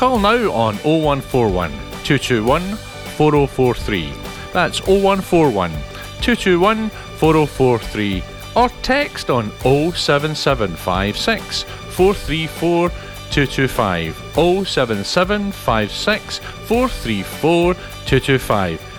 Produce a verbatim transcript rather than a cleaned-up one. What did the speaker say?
Call now on oh one four one, two two one, four oh four three. That's oh one four one, two two one, four oh four three. Or text on oh seven seven five six, four three four, two two five. oh seven seven five six, four three four, two two five.